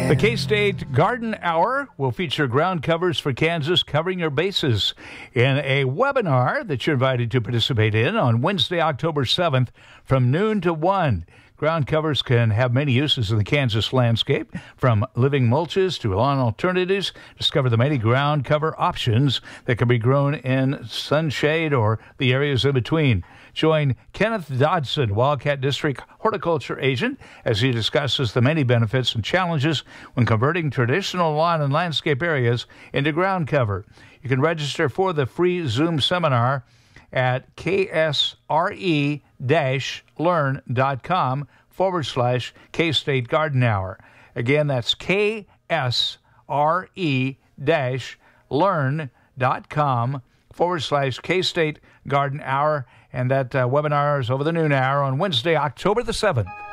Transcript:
The K-State Garden Hour will feature ground covers for Kansas, covering your bases in a webinar that you're invited to participate in on Wednesday, October 7th from noon to 1. Ground covers can have many uses in the Kansas landscape, from living mulches to lawn alternatives. Discover the many ground cover options that can be grown in sunshade or the areas in between. Join Kenneth Dodson, Wildcat District Horticulture Agent, as he discusses the many benefits and challenges when converting traditional lawn and landscape areas into ground cover. You can register for the free Zoom seminar at ksre-learn.com/K-State Garden Hour. Again, that's ksre-learn.com/K-State Garden Hour. And that webinar is over the noon hour on Wednesday, October the 7th.